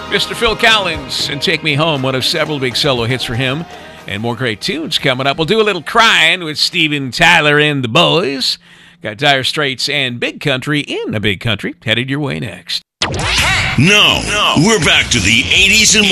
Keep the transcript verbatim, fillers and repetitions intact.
Mister Phil Collins and Take Me Home, one of several big solo hits for him. And more great tunes coming up. We'll do a little crying with Steven Tyler and the boys. Got Dire Straits and Big Country in a Big Country headed your way next. No, no, we're back to the eighties and